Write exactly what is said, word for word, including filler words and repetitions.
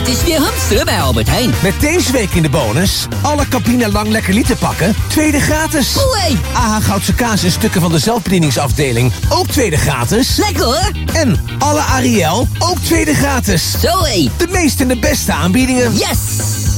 is weer hamsteren bij Albert Heijn. Met deze week in de bonus... alle Campina Lang Lekker Liter pakken, tweede gratis. Oei. A H Goudse kaas en stukken van de zelfbedieningsafdeling, ook tweede gratis. Lekker hoor. En alle Ariel, ook tweede gratis. Zoé. De meeste en de beste aanbiedingen. Yes!